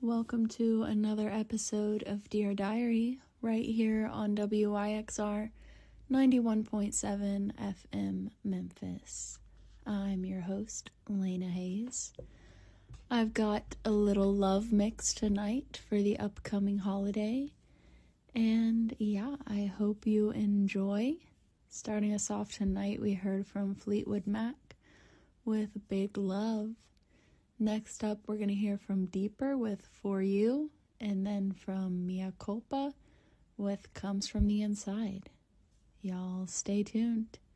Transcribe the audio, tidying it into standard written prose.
Welcome to another episode of Dear Diary, right here on WYXR 91.7 FM Memphis. I'm your host, Lena Hayes. I've got a little love mix tonight for the upcoming holiday, and I hope you enjoy. Starting us off tonight, we heard from Fleetwood Mac with Big Love. Next up, we're going to hear from Deeper with For You, and then from Mia Culpa with Comes From the Inside. Y'all stay tuned.